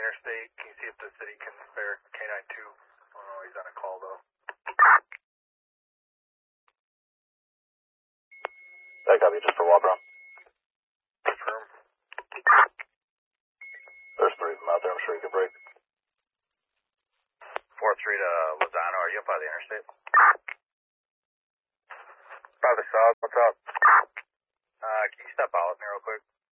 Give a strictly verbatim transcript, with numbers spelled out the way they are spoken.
interstate. Can you see if the city can spare K nine two? Oh, no, he's on a call, though. I copy, just for Wabron. Confirm. There's three of them out there, I'm sure you can break. four three to Lozano, are you up by the interstate? By the south, what's up? Uh, can you step out with me real quick?